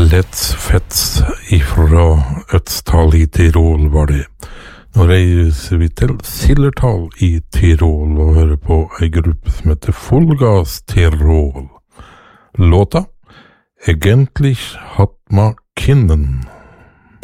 Lett fett ifra Øtztal i Tirol var det. Nå reiser vi til Zillertal i Tirol og hører på en gruppe som heter Fullgas Tirol. Låta Eigentlich hat man Kinder.